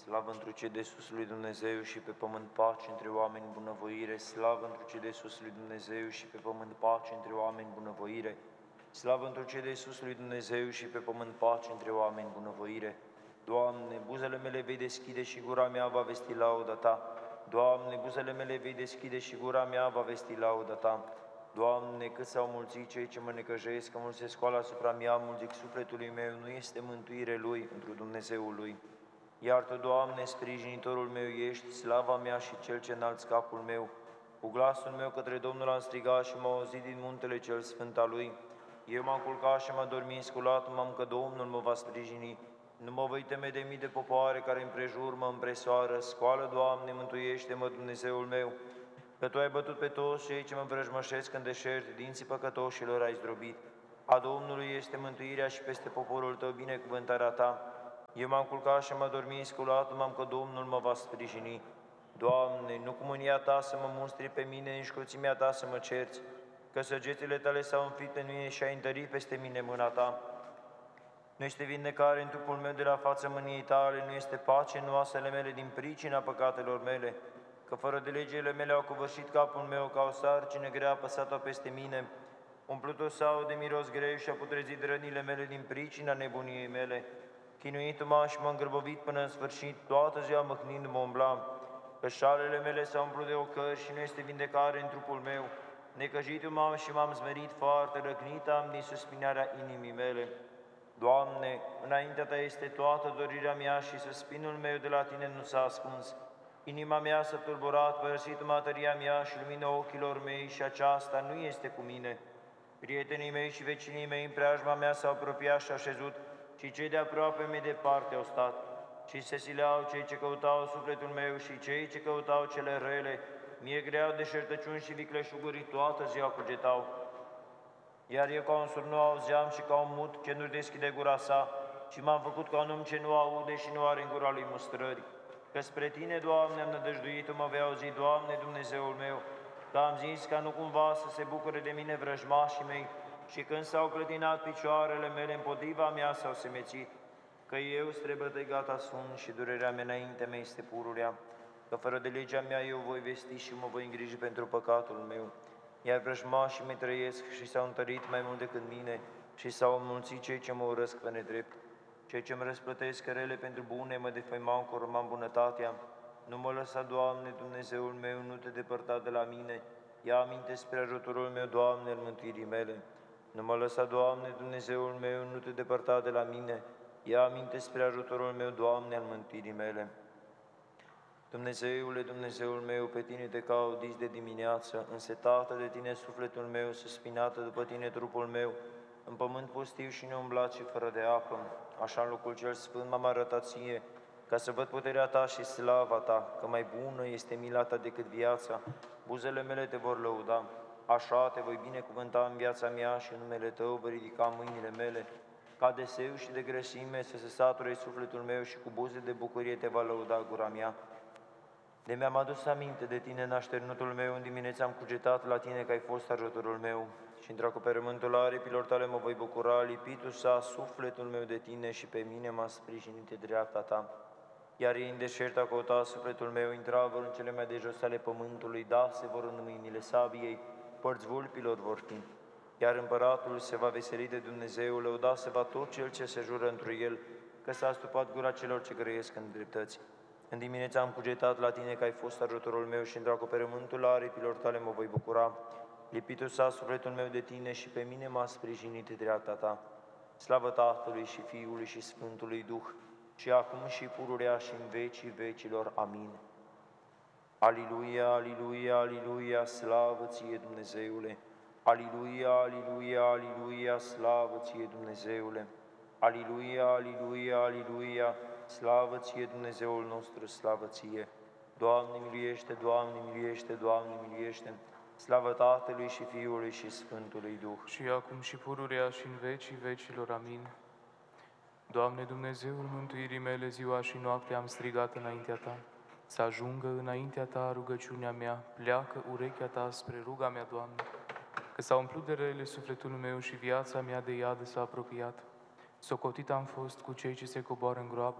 Slavă întru cei de sus lui Dumnezeu și pe pământ pace între oameni bunăvoire. Slavă întru cei de sus lui Dumnezeu și pe pământ pace între oameni bunăvoire. Slavă întru cei de sus lui Dumnezeu și pe pământ pace între oameni bunăvoire. Doamne, buzele mele vei deschide și gura mea va vesti lauda Ta. Doamne, buzele mele vei deschide și gura mea va vesti lauda Ta. Doamne, cât s-au mulțit cei ce mă necăjesc, că mulți se scoală asupra mea, mult zic sufletului meu, nu este mântuire lui întru Dumnezeul lui. Iar Tu, Doamne, sprijinitorul meu ești, slava mea și cel ce înalți capul meu. Cu glasul meu către Domnul am strigat și m-a auzit din muntele cel sfânt al Lui. Eu m-am culcat și m-am dormit, sculat-m că Domnul mă va sprijini. Nu mă voi teme de mii de popoare care împrejur mă împresoară. Scoală, Doamne, mântuiește-mă, Dumnezeul meu, că Tu ai bătut pe toți cei ce mă vrăjmășesc în deșert, dinții păcătoșilor ai zdrobit. A Domnului este mântuirea și peste poporul Tău binecuvântarea Ta. Eu m-am culcat și m-am dormit, sculat-m că Domnul mă va sprijini. Doamne, nu cu mânia Ta să mă mustri pe mine, nici cruțimea Ta să mă cerți, că săgețile Tale s-au înfipt pe mine și ai întărit peste mine mâna Ta. Nu este vindecare în trupul meu de la fața mâniei Tale, nu este pace în oasele mele din pricina păcatelor mele, că fără de legile mele au covârșit capul meu, ca o sarcină grea apăsată peste mine. Umplut-o sau de miros greu și a putrezit rănile mele din pricina nebuniei mele. Chinuit-mă și m-am grăbovit până în sfârșit, toată ziua măhnindu-mă umblam, că șalele mele s-au umplut de ocări și nu este vindecare în trupul meu. Necăjit-mă și m-am zmerit foarte, răgnit am din suspinarea inimii mele. Doamne, înaintea Ta este toată dorirea mea și suspinul meu de la Tine nu s-a ascuns. Inima mea s-a tulburat, părăsit-mă tăria mea și lumina ochilor mei și aceasta nu este cu mine. Prietenii mei și vecinii mei în preajma mea s-au apropiat și așezut, și cei de aproape mei departe au stat. Și se sileau cei ce căutau sufletul meu și cei ce căutau cele rele. Mie greau deșertăciuni și vicleșuguri toată ziua cugetau. Iar eu ca un surd nu auzeam și ca un mut ce nu deschide gura sa, și m-am făcut ca un om ce nu aude și nu are în gura lui mustrări. Că spre Tine, Doamne, am nădăjduit, mă vei auzi, Doamne, Dumnezeul meu, că am zis ca nu cumva să se bucure de mine vrăjmașii mei, și când s-au clătinat picioarele mele împotriva mea s-au semețit, că eu strebătăi gata sunt și durerea mea înaintea mea este pururea, că fără de legea mea eu voi vesti și mă voi îngriji pentru păcatul meu. Iar vrăjmașii mei trăiesc și s-au întărit mai mult decât mine și s-au înmulțit cei ce mă urăsc pe nedrept. Cei ce mă răsplătesc rele pentru bune mă defăimau cu urmam bunătatea. Nu mă lăsa, Doamne, Dumnezeul meu, nu Te depărta de la mine. Ia aminte spre ajutorul meu, Doamne, al mântuirii mele. Nu mă lăsa, Doamne, Dumnezeul meu, nu Te depărta de la mine. Ia aminte spre ajutorul meu, Doamne, al mântuirii mele. Dumnezeule, Dumnezeul meu, pe Tine te caut dis de dimineață, însetată de Tine sufletul meu, suspinată după Tine trupul meu, în pământ pustiu și neumblat și fără de apă. Așa în locul cel sfânt m-am arătat Ție, ca să văd puterea Ta și slava Ta, că mai bună este mila Ta decât viața. Buzele mele Te vor lăuda, așa Te voi binecuvânta în viața mea și în numele Tău voi ridica mâinile mele, ca de seu și de grăsime să se sature sufletul meu și cu buze de bucurie Te va lăuda gura mea. De mi-am adus aminte de Tine în așternutul meu, în dimineața am cugetat la Tine că ai fost ajutorul meu și într-acoperământul aripilor Tale mă voi bucura, lipitul sa sufletul meu de Tine și pe mine m-a sprijinit de dreapta Ta. Iar ei în deșert au căutat sufletul meu, intravă în cele mai de jos ale pământului, da, se vor în mâinile sabiei, părți vulpilor vor fi. Iar împăratul se va veseli de Dumnezeu, lăuda se va tot cel ce se jură întru el, că s-a stupat gura celor ce grăiesc în dreptăți. În dimineața am cugetat la Tine că ai fost ajutorul meu și într-acoperământul aripilor Tale mă voi bucura. Lipitul sa sufletul meu de Tine și pe mine m-a sprijinit de dreapta Ta. Slavă Tatălui și Fiului și Sfântului Duh, și acum și pururea și în vecii vecilor. Amin. Aliluia, aliluia, aliluia, slavă Ție, Dumnezeule! Aliluia, aliluia, aliluia, slavă Ție, Dumnezeule! Aliluia, aliluia, aliluia, slavă Ție, Dumnezeul nostru, slavă Ție! Doamne, miluiește, Doamne, miluiește, Doamne, miluiește! Slavă Tatălui și Fiului și Sfântului Duh! Și acum și pururea și în vecii vecilor. Amin. Doamne, Dumnezeul mântuirii mele, ziua și noaptea am strigat înaintea Ta. Să ajungă înaintea Ta rugăciunea mea, pleacă urechea Ta spre ruga mea, Doamne, că s-a umplut de rele sufletul meu și viața mea de iad s-a apropiat. Socotit am fost cu cei ce se coboară în groapă,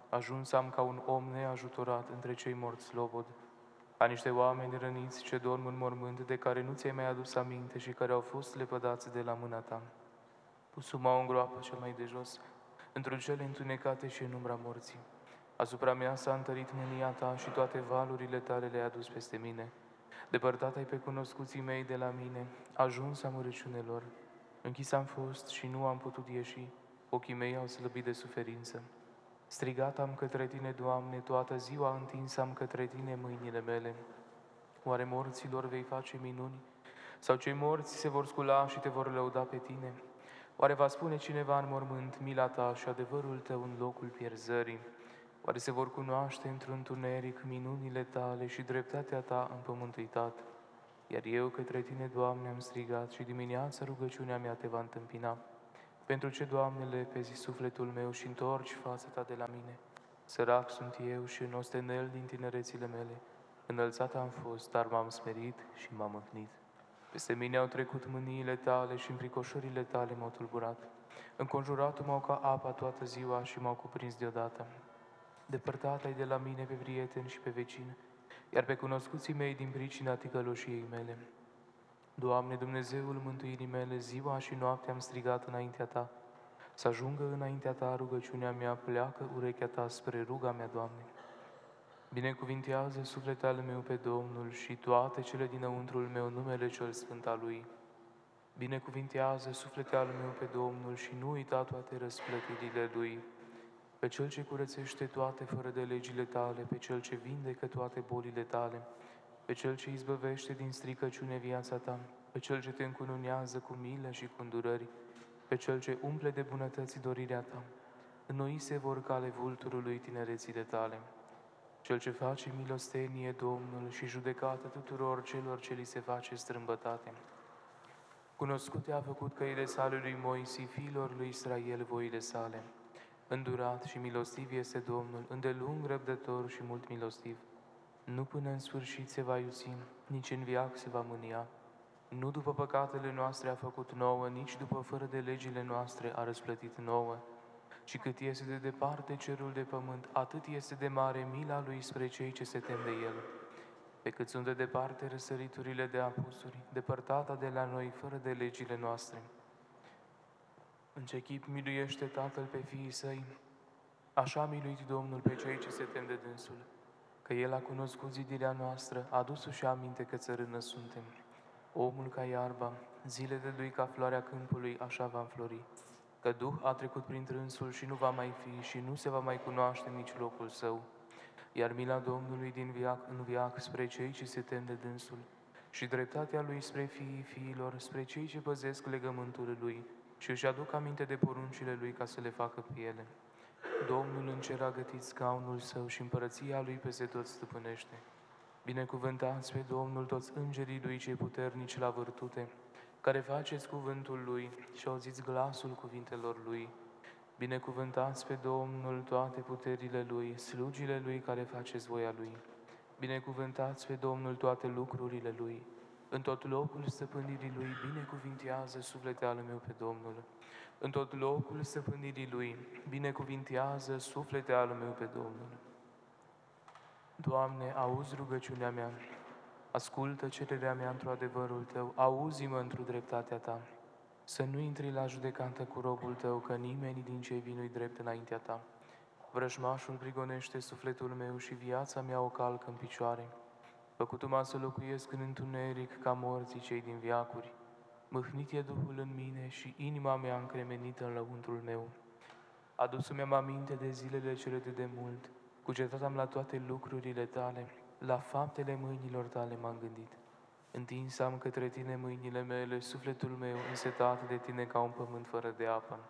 Ajuns am ca un om neajutorat între cei morți slobod, ca niște oameni răniți ce dorm în mormânt, de care nu ți-ai mai adus aminte și care au fost lepădați de la mâna ta. Pusuma în groapă cea mai de jos, într-o cele întunecate și în umbra morții. Asupra mea s-a întărit mânia ta și toate valurile tale le-ai adus peste mine. Depărtat ai pe cunoscuții mei de la mine, ajuns amărăciunilor. Închis am fost și nu am putut ieși, ochii mei au slăbit de suferință. Strigat am către Tine, Doamne, toată ziua întins am către Tine mâinile mele. Oare morților vei face minuni? Sau cei morți se vor scula și Te vor lăuda pe Tine? Oare va spune cineva în mormânt mila Ta și adevărul Tău în locul pierzării? Oare se vor cunoaște într-un întuneric minunile Tale și dreptatea Ta împământuitat? Iar eu către Tine, Doamne, am strigat și dimineața rugăciunea mea Te va întâmpina. Pentru ce, Doamne, lepezi sufletul meu și întorci fața Ta de la mine? Sărac sunt eu și în ostenel din tinerețile mele. Înălțat am fost, dar m-am smerit și m-am mâhnit. Peste mine au trecut mâniile Tale și înfricoșările Tale m-au tulburat. Înconjurat m-au ca apa toată ziua și m-au cuprins deodată. Depărtat ai de la mine pe prieteni și pe vecini, iar pe cunoscuții mei din pricina ticăloșiei mele. Doamne, Dumnezeul mântuirii mele, ziua și noaptea am strigat înaintea Ta. Să ajungă înaintea Ta rugăciunea mea, pleacă urechea Ta spre ruga mea, Doamne. Binecuvintează sufletul meu pe Domnul și toate cele dinăuntrul meu numele cel sfânt al Lui. Binecuvintează sufletul meu pe Domnul și nu uita toate răsplătirile Lui. Pe Cel ce curățește toate fără de legile Tale, pe Cel ce vindecă toate bolile Tale, pe Cel ce izbăvește din stricăciune viața Ta, pe Cel ce Te încununează cu milă și cu îndurări, pe Cel ce umple de bunătăți dorirea Ta. Înnoi se vor cale vulturului tinerețile Tale. Cel ce face milostenie, Domnul, și judecată tuturor celor ce li se face strâmbătate. Cunoscute a făcut căile sale lui Moise, fiilor lui Israel voile sale. Îndurat și milostiv este Domnul, îndelung răbdător și mult milostiv. Nu până în sfârșit se va iuți, nici în veac se va mânia. Nu după păcatele noastre a făcut nouă, nici după fără de legile noastre a răsplătit nouă. Și cât este de departe cerul de pământ, atât este de mare mila Lui spre cei ce se tem de El. Pe cât sunt de departe răsăriturile de apusuri, depărtata de la noi fără de legile noastre. În ce chip miluiește Tatăl pe fiii Săi, așa a miluit Domnul pe cei ce se tem de dânsul, că El a cunoscut zidirea noastră, a dus-și aminte că țărână suntem. Omul ca iarba, zilele Lui ca floarea câmpului, așa va înflori. Că Duh a trecut prin trânsul și nu va mai fi și nu se va mai cunoaște nici locul Său. Iar mila Domnului din veac în veac spre cei ce se tem de dânsul și dreptatea Lui spre fiii fiilor, spre cei ce păzesc legământul Lui și își aduc aminte de poruncile Lui ca să le facă pe ele. Domnul în cer a gătit scaunul Său și împărăția Lui peste tot stăpânește. Binecuvântați pe Domnul toți îngerii Lui cei puternici la vârtute, care faceți cuvântul Lui și auziți glasul cuvintelor Lui. Binecuvântați pe Domnul toate puterile Lui, slugile Lui care faceți voia Lui. Binecuvântați pe Domnul toate lucrurile Lui. În tot locul stăpânirii Lui, binecuvintează sufletul meu pe Domnul. În tot locul stăpânirii Lui, binecuvintează sufletul meu pe Domnul. Doamne, auzi rugăciunea mea, ascultă cererea mea într-o adevărul Tău, auzi-mă într-o dreptatea Ta. Să nu intri la judecată cu robul Tău, că nimeni din cei vii nu-i drept înaintea Ta. Vrăjmașul prigonește sufletul meu și viața mea o calcă în picioare. Făcut-mă să locuiesc în întuneric ca morții cei din veacuri. Mâhnit e Duhul în mine și inima mea încremenită în lăuntrul meu. Adus-mi aminte de zilele cele de demult, cugetat am la toate lucrurile Tale, la faptele mâinilor Tale m-am gândit. Întins am către Tine mâinile mele, sufletul meu însetat de Tine ca un pământ fără de apă.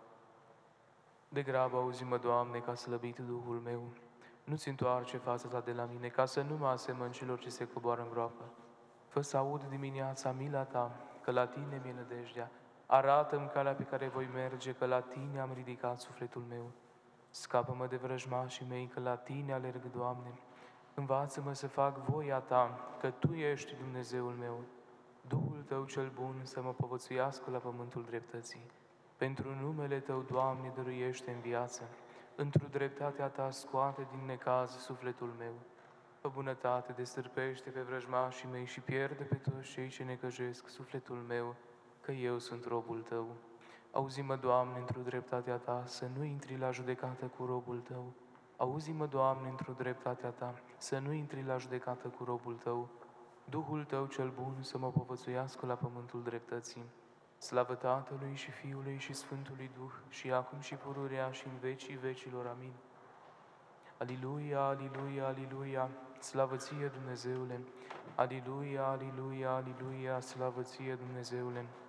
De grabă auzi-mă, Doamne, ca slăbit Duhul meu. Nu-ți întoarce fața Ta de la mine, ca să nu mă asemăn celor ce se coboară în groapă. Fă să aud dimineața mila Ta, că la Tine mi-e nădejdea. Arată-mi calea pe care voi merge, că la Tine am ridicat sufletul meu. Scapă-mă de vrăjmașii mei, că la Tine alerg, Doamne. Învață-mă să fac voia Ta, că Tu ești Dumnezeul meu. Duhul Tău cel bun să mă povățuiască la pământul dreptății. Pentru numele Tău, Doamne, dăruiește în viață. Într-o dreptatea Ta scoate din necaz sufletul meu. Fă bunătate, destârpește pe vrăjmașii mei și pierde pe toți cei ce necăjesc sufletul meu, că eu sunt robul Tău. Auzi-mă, Doamne, într-o dreptatea Ta, să nu intri la judecată cu robul Tău. Auzi-mă, Doamne, într-o dreptatea Ta, să nu intri la judecată cu robul Tău. Duhul Tău cel bun să mă povățuiască la pământul dreptății. Slavă Tatălui și Fiului și Sfântului Duh, și acum și pururea și în vecii vecilor. Amin. Aliluia, aliluia, aliluia, slavă Ție, Dumnezeule! Aliluia, aliluia, aliluia, slavă Ție, Dumnezeule!